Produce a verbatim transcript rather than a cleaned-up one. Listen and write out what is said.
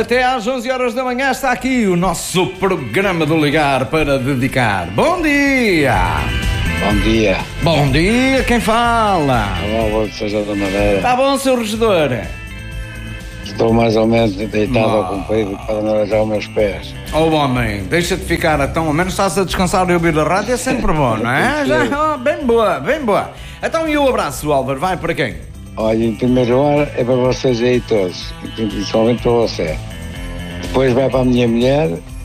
Até às onze horas da manhã está aqui o nosso programa do Ligar para Dedicar. Bom dia! Bom dia. Bom dia, quem fala? Olá, vou de Seja da Madeira. Está bom, seu regedor? Estou mais ou menos deitado ao comprido para não arajar os meus pés. Oh, homem, deixa de ficar tão ao menos estás a descansar e ouvir a rádio, é sempre bom, não é? Já, oh, bem boa, bem boa. Então, e o abraço, Álvaro, vai para quem? Olha, em primeiro lugar é para vocês aí todos, principalmente para você. Depois vai para a minha mulher